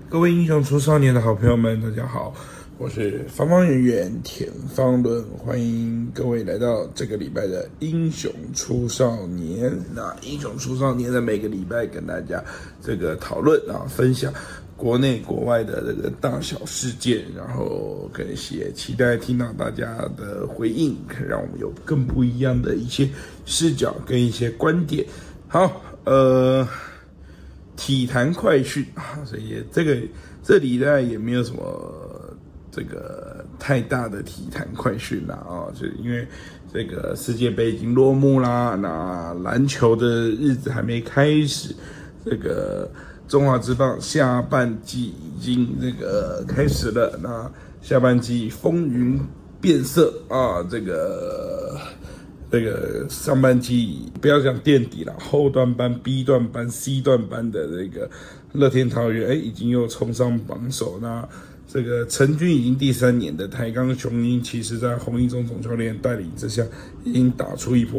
各位英雄出少年的好朋友们，大家好，我是方方圆圆田方伦，欢迎各位来到这个礼拜的英雄出少年。那英雄出少年的每个礼拜跟大家这个讨论分享国内国外的这个大小事件，然后跟也期待听到大家的回应，可以让我们有更不一样的一些视角跟一些观点。好，体坛快讯所以这礼拜也没有什么这个太大的体坛快讯就因为这个世界杯已经落幕啦，那篮球的日子还没开始，这个中华职棒下半季已经这个开始了，那下半季风云变色这个上半季不要讲垫底了，后段班、B 段班、C 段班的这个乐天桃园已经又冲上榜首。那这个成军已经第3年的台钢雄鹰，其实在洪一中总教练带领之下，已经打出一波